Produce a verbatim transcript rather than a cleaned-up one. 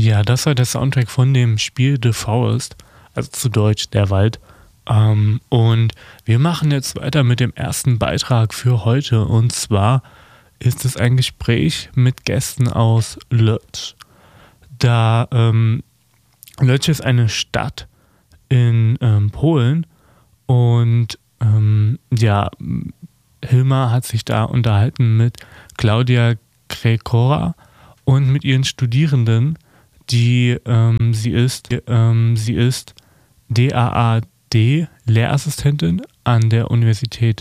Ja, das war der Soundtrack von dem Spiel The Forest, also zu Deutsch Der Wald. Ähm, und wir machen jetzt weiter mit dem ersten Beitrag für heute. Und zwar ist es ein Gespräch mit Gästen aus Łódź. Da ähm, Łódź ist eine Stadt in ähm, Polen und ähm, ja, Hilmar hat sich da unterhalten mit Klaudia Krekora und mit ihren Studierenden, die ähm, sie ist, ähm, sie ist D A A D, Lehrassistentin an der Universität